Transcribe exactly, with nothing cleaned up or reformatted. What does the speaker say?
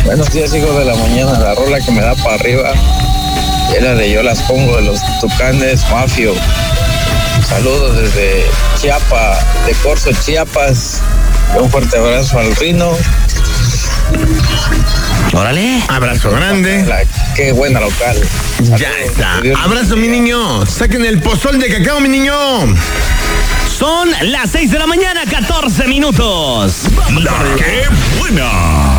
Buenos días, hijos de la mañana. La rola que me da para arriba es la de Yo las pongo de los Tucanes Mafio. Saludos desde Chiapa, de Corzo, Chiapas. Un fuerte abrazo al Rino. Órale. Abrazo grande. La, qué buena local. Saludos, Ya está. Dios Abrazo, mi niño. Saquen el pozol de cacao, mi niño. Son las seis de la mañana, catorce minutos. La que buena.